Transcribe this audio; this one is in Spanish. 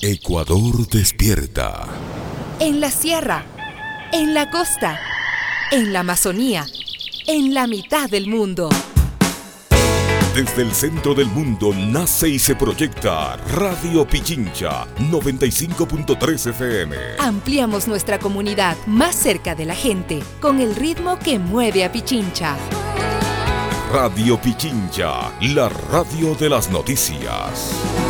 Ecuador despierta. En la sierra, en la costa, en la Amazonía, en la mitad del mundo. Desde el centro del mundo nace y se proyecta Radio Pichincha 95.3 FM. Ampliamos nuestra comunidad más cerca de la gente con el ritmo que mueve a Pichincha. Radio Pichincha, la radio de las noticias.